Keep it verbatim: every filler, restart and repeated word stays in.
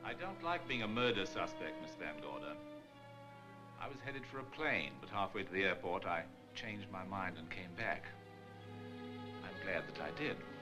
I don't like being a murder suspect, Miss Van Gorder. I was headed for a plane, but halfway to the airport, I changed my mind and came back. I'm glad that I did.